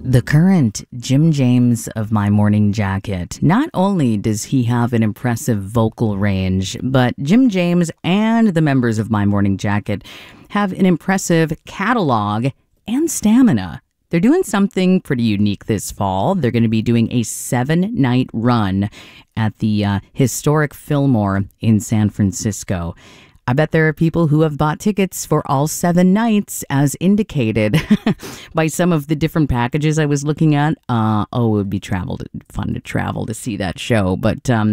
The current Jim James of My Morning Jacket. Not only does he have an impressive vocal range, but Jim James and the members of My Morning Jacket have an impressive catalog and stamina. They're doing something pretty unique this fall. They're going to be doing a 7-night run at the historic Fillmore in San Francisco. I bet there are people who have bought tickets for all 7 nights, as indicated by some of the different packages I was looking at. It would be fun to travel to see that show. But